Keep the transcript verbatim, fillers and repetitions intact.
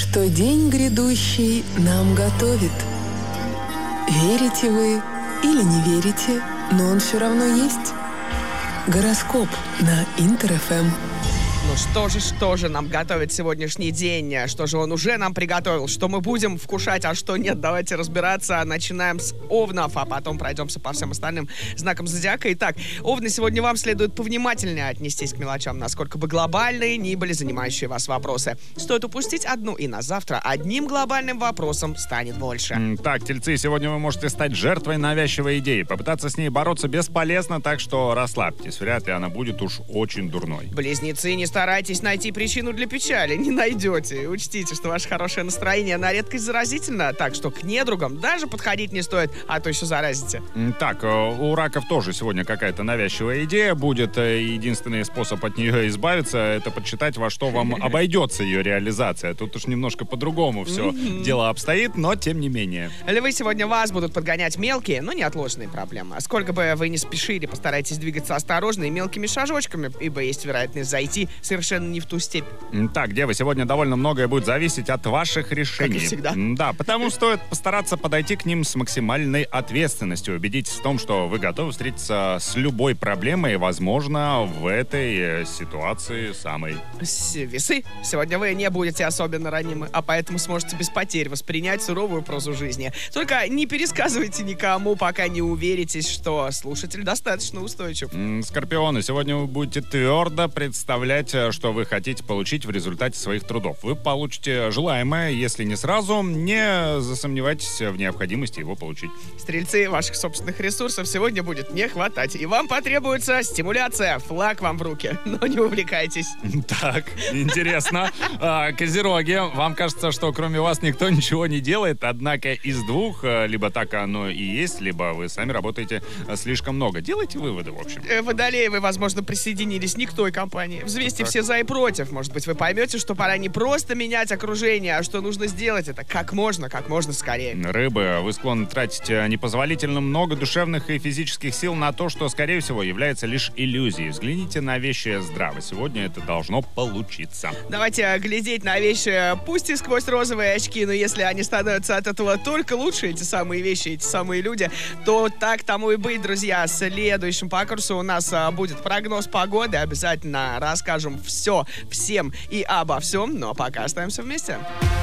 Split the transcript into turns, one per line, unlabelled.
что день грядущий нам готовит. Верите вы или не верите, но он все равно есть. Гороскоп на Интер эф эм.
Ну что же, что же нам готовит сегодняшний день? Что же он уже нам приготовил? Что мы будем вкушать, а что нет? Давайте разбираться. Начинаем с овнов, а потом пройдемся по всем остальным знакам зодиака. Итак, овны, сегодня вам следует повнимательнее отнестись к мелочам, насколько бы глобальные ни были занимающие вас вопросы. Стоит упустить одну, и на завтра одним глобальным вопросом станет больше.
Так, тельцы, сегодня вы можете стать жертвой навязчивой идеи. Попытаться с ней бороться бесполезно, так что расслабьтесь. Вряд ли она будет уж очень дурной.
Близнецы, не старайтесь найти причину для печали, не найдете. Учтите, что ваше хорошее настроение на редкость заразительно, так что к недругам даже подходить не стоит, а то еще заразите.
Так, у раков тоже сегодня какая-то навязчивая идея будет. Единственный способ от нее избавиться — это подсчитать, во что вам обойдется ее реализация. Тут уж немножко по-другому все дело обстоит, но тем не менее.
Львы, сегодня вас будут подгонять мелкие, но неотложные проблемы. Сколько бы вы ни спешили, постарайтесь двигаться осторожно и мелкими шажочками, ибо есть вероятность зайти совершенно не в ту степь.
Так, девы, сегодня довольно многое будет зависеть от ваших решений.
Как и всегда.
Да, потому стоит постараться подойти к ним с максимальной ответственностью. Убедитесь в том, что вы готовы встретиться с любой проблемой, возможно, в этой ситуации самой.
Весы, сегодня вы не будете особенно ранимы, а поэтому сможете без потерь воспринять суровую прозу жизни. Только не пересказывайте никому, пока не уверитесь, что слушатель достаточно устойчив.
Скорпионы, сегодня вы будете твердо представлять, что вы хотите получить в результате своих трудов. Вы получите желаемое, если не сразу, не засомневайтесь в необходимости его получить.
Стрельцы, ваших собственных ресурсов сегодня будет не хватать, и вам потребуется стимуляция. Флаг вам в руки, но не увлекайтесь.
Так, интересно. А, козероги, вам кажется, что кроме вас никто ничего не делает, однако из двух, либо так оно и есть, либо вы сами работаете слишком много. Делайте выводы, в общем.
Водолеи, вы, возможно, присоединились не к той компании. Взвесьте все за и против. Может быть, вы поймете, что пора не просто менять окружение, а что нужно сделать это как можно, как можно скорее.
Рыбы, вы склонны тратить непозволительно много душевных и физических сил на то, что, скорее всего, является лишь иллюзией. Взгляните на вещи здраво. Сегодня это должно получиться.
Давайте глядеть на вещи, пусть и сквозь розовые очки, но если они становятся от этого только лучше, эти самые вещи, эти самые люди, то так тому и быть, друзья. Следующим по курсу у нас будет прогноз погоды. Обязательно расскажем все, всем и обо всем, но пока остаемся вместе.